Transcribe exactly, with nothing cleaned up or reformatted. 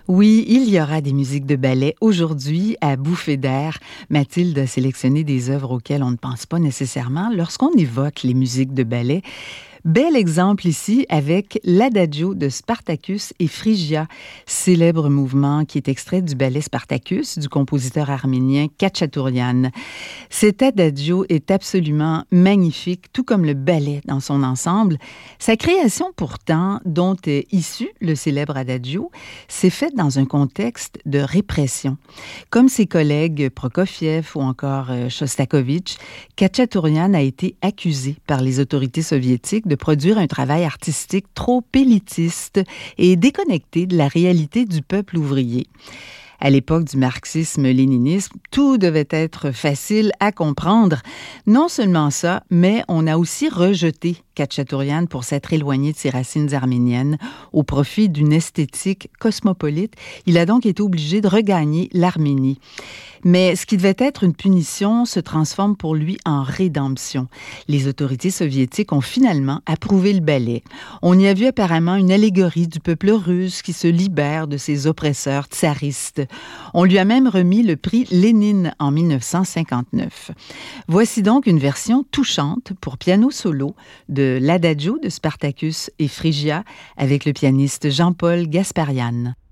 Oui, il y aura des musiques de ballet aujourd'hui à Bouffée d'air. Mathilde a sélectionné des œuvres auxquelles on ne pense pas nécessairement lorsqu'on évoque les musiques de ballet. Bel exemple ici avec l'Adagio de Spartacus et Phrygia, célèbre mouvement qui est extrait du ballet Spartacus du compositeur arménien Khatchatourian. Cet Adagio est absolument magnifique, tout comme le ballet dans son ensemble. Sa création pourtant, dont est issu le célèbre Adagio, s'est faite dans un contexte de répression. Comme ses collègues Prokofiev ou encore Shostakovich, Khatchatourian a été accusé par les autorités soviétiques de de produire un travail artistique trop élitiste et déconnecté de la réalité du peuple ouvrier. À l'époque du marxisme-léninisme, tout devait être facile à comprendre. Non seulement ça, mais on a aussi rejeté Khatchatourian pour s'être éloigné de ses racines arméniennes au profit d'une esthétique cosmopolite. Il a donc été obligé de regagner l'Arménie. Mais ce qui devait être une punition se transforme pour lui en rédemption. Les autorités soviétiques ont finalement approuvé le ballet. On y a vu apparemment une allégorie du peuple russe qui se libère de ses oppresseurs tsaristes. On lui a même remis le prix Lénine en dix-neuf cent cinquante-neuf. Voici donc une version touchante pour piano solo de l'Adagio de Spartacus et Phrygia avec le pianiste Jean-Paul Gasparian.